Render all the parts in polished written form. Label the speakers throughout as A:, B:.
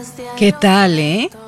A: ¿Qué tal,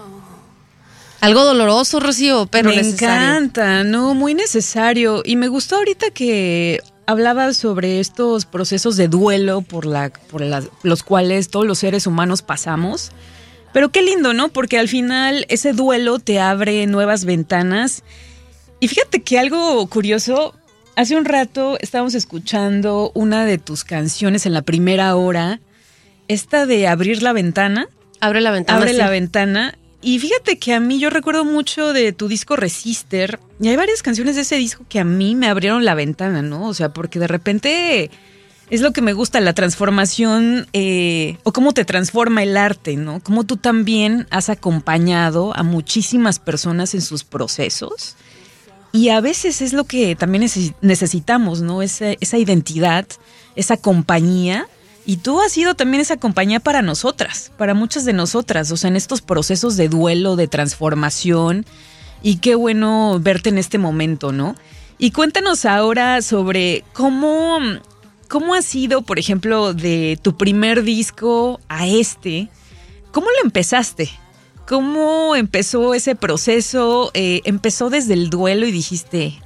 B: Algo doloroso, Rocío, pero necesario.
A: Me encanta, ¿no? Muy necesario. Y me gustó ahorita que hablabas sobre estos procesos de duelo por los cuales todos los seres humanos pasamos. Pero qué lindo, ¿no? Porque al final ese duelo te abre nuevas ventanas. Y fíjate que algo curioso, hace un rato estábamos escuchando una de tus canciones en la primera hora, esta de Abrir la Ventana.
B: Abre la ventana.
A: Abre la ventana. Y fíjate que a mí yo recuerdo mucho de tu disco Resister, y hay varias canciones de ese disco que a mí me abrieron la ventana, ¿no? O sea, porque de repente es lo que me gusta, la transformación o cómo te transforma el arte, ¿no? Cómo tú también has acompañado a muchísimas personas en sus procesos. Y a veces es lo que también necesitamos, ¿no? Esa identidad, esa compañía. Y tú has sido también esa compañía para nosotras, para muchas de nosotras, o sea, en estos procesos de duelo, de transformación. Y qué bueno verte en este momento, ¿no? Y cuéntanos ahora sobre cómo ha sido, por ejemplo, de tu primer disco a ¿cómo lo empezaste? ¿Cómo empezó ese proceso? ¿Empezó desde el duelo y dijiste,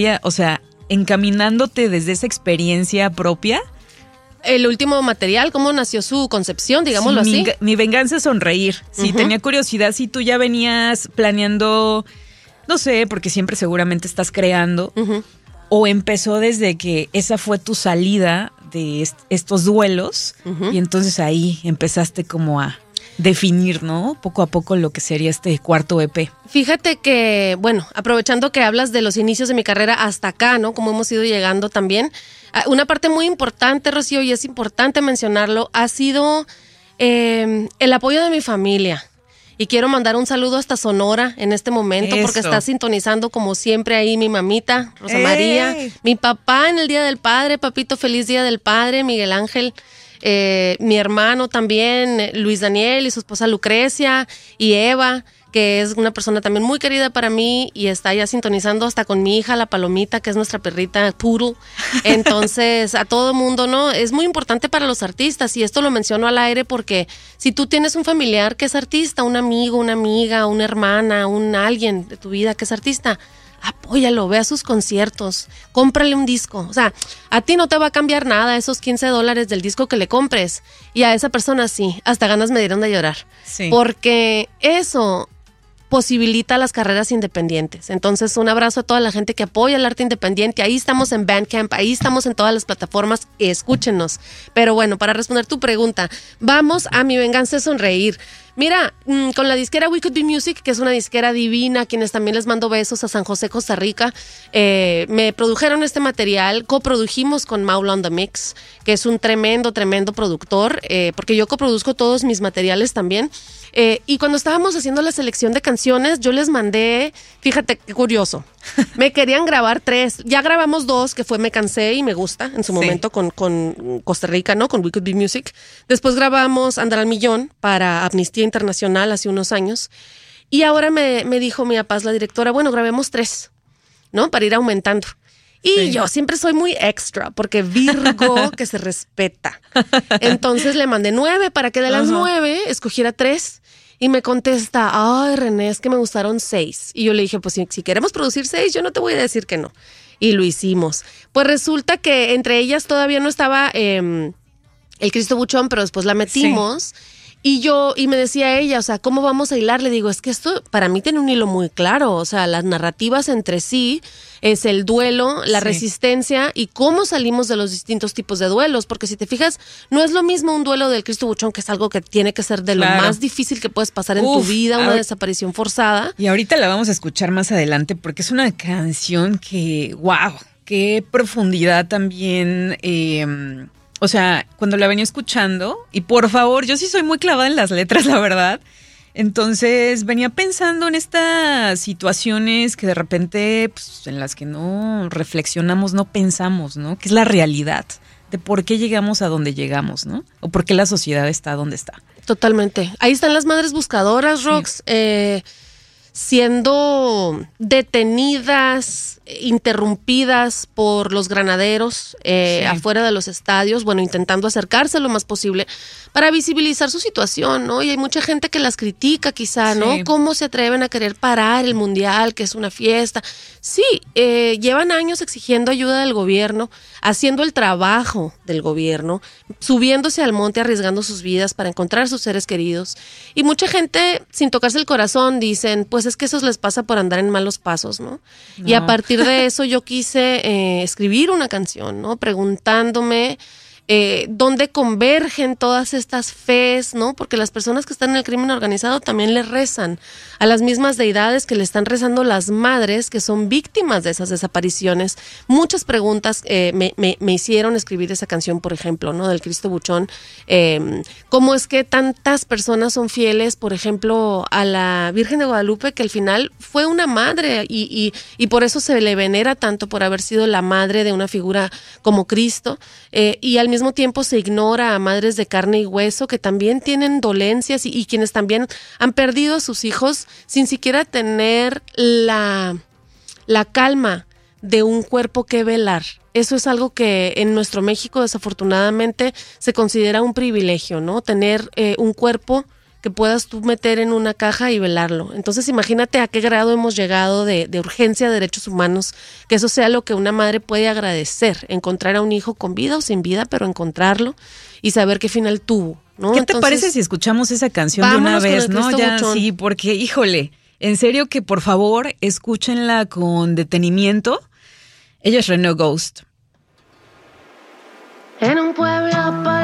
A: encaminándote desde esa experiencia propia?
B: El último material, ¿cómo nació su concepción, digámoslo así?
A: Mi venganza es sonreír. Sí, tenía curiosidad si tú ya venías planeando, no sé, porque siempre seguramente estás creando, o empezó desde que esa fue tu salida de estos duelos, y entonces ahí empezaste como a definir, ¿no? Poco a poco lo que sería este cuarto EP.
B: Fíjate que, bueno, aprovechando que hablas de los inicios de mi carrera hasta acá, ¿no? Cómo hemos ido llegando también. Una parte muy importante, Rocío, y es importante mencionarlo, ha sido el apoyo de mi familia. Y quiero mandar un saludo hasta Sonora en este momento, porque está sintonizando como siempre ahí mi mamita, Rosa María, mi papá en el Día del Padre, papito, feliz Día del Padre, Miguel Ángel. Mi hermano también, Luis Daniel, y su esposa Lucrecia, y Eva, que es una persona también muy querida para mí y está ya sintonizando hasta con mi hija, la Palomita, que es nuestra perrita Poodle. Entonces, a todo mundo, ¿no? Es muy importante para los artistas, y esto lo menciono al aire porque si tú tienes un familiar que es artista, un amigo, una amiga, una hermana, alguien de tu vida que es artista, apóyalo, ve a sus conciertos, cómprale un disco. O sea, a ti no te va a cambiar nada esos $15 del disco que le compres, y a esa persona sí, hasta ganas me dieron de llorar. Sí. Porque eso posibilita las carreras independientes. Entonces, un abrazo a toda la gente que apoya el arte independiente. Ahí estamos en Bandcamp, ahí estamos en todas las plataformas, escúchenos. Pero bueno, para responder tu pregunta, vamos a Mi Venganza es Sonreír. Mira, con la disquera We Could Be Music, que es una disquera divina, quienes también les mando besos a San José, Costa Rica, me produjeron este material, coprodujimos con Maul on the Mix, que es un tremendo productor, porque yo coproduzco todos mis materiales también. Y cuando estábamos haciendo la selección de canciones, yo les mandé, fíjate qué curioso, me querían grabar 3, ya grabamos 2, que fue Me Cansé y Me Gusta, en su momento con Costa Rica, ¿no? Con We Could Be Music. Después grabamos Andar al Millón para Amnistía Internacional hace unos años. Y ahora me dijo mi papá, la directora, bueno, grabemos 3, ¿no? Para ir aumentando. Y yo siempre soy muy extra, porque Virgo que se respeta. Entonces le mandé 9 para que de las 9 escogiera 3. Y me contesta, ay, René, es que me gustaron 6. Y yo le dije, pues si queremos producir 6, yo no te voy a decir que no. Y lo hicimos. Pues resulta que entre ellas todavía no estaba el Cristo Buchón, pero después la metimos. Sí. Y me decía ella, o sea, ¿cómo vamos a hilar? Le digo, es que esto para mí tiene un hilo muy claro, o sea, las narrativas entre sí, es el duelo, la resistencia y cómo salimos de los distintos tipos de duelos, porque si te fijas, no es lo mismo un duelo del Cristo Buchón, que es algo que tiene que ser de lo más difícil que puedes pasar en tu vida, una desaparición forzada.
A: Y ahorita la vamos a escuchar más adelante, porque es una canción que, wow, qué profundidad también. O sea, cuando la venía escuchando, y por favor, yo sí soy muy clavada en las letras, la verdad. Entonces venía pensando en estas situaciones que de repente, pues, en las que no reflexionamos, no pensamos, ¿no? Que es la realidad de por qué llegamos a donde llegamos, ¿no? O por qué la sociedad está donde está.
B: Totalmente. Ahí están las madres buscadoras, Rox. siendo detenidas, interrumpidas por los granaderos afuera de los estadios, bueno, intentando acercarse lo más posible para visibilizar su situación, ¿no? Y hay mucha gente que las critica quizá, ¿no? ¿Cómo se atreven a querer parar el mundial, que es una fiesta? Sí, llevan años exigiendo ayuda del gobierno, haciendo el trabajo del gobierno, subiéndose al monte, arriesgando sus vidas para encontrar a sus seres queridos. Y mucha gente, sin tocarse el corazón, dicen, pues es que eso les pasa por andar en malos pasos, ¿no? Y a partir de eso yo quise escribir una canción, ¿no? Preguntándome dónde convergen todas estas fes, ¿no? Porque las personas que están en el crimen organizado también le rezan a las mismas deidades que le están rezando las madres que son víctimas de esas desapariciones. Muchas preguntas me hicieron escribir esa canción, por ejemplo, ¿no? Del Cristo Buchón. ¿Cómo es que tantas personas son fieles, por ejemplo, a la Virgen de Guadalupe, que al final fue una madre y por eso se le venera tanto por haber sido la madre de una figura como Cristo, y al mismo tiempo se ignora a madres de carne y hueso que también tienen dolencias y quienes también han perdido a sus hijos sin siquiera tener la calma de un cuerpo que velar. Eso es algo que en nuestro México desafortunadamente se considera un privilegio, ¿no? Tener un cuerpo que puedas tú meter en una caja y velarlo. Entonces imagínate a qué grado hemos llegado de urgencia de derechos humanos, que eso sea lo que una madre puede agradecer, encontrar a un hijo con vida o sin vida, pero encontrarlo y saber qué final tuvo, ¿no?
A: ¿Qué te parece si escuchamos esa canción de una vez, no? Ya Buchón. Sí, porque, híjole, en serio que por favor escúchenla con detenimiento. Ella es Renault Ghost.
C: En un pueblo